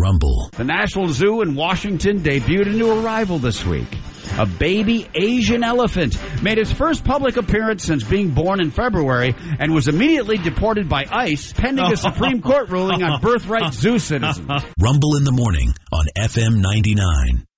Rumble. The National Zoo in Washington debuted a new arrival this week. A baby Asian elephant made its first public appearance since being born in February and was immediately deported by ICE pending a Supreme Court ruling on birthright zoo citizens. Rumble in the morning on FM 99.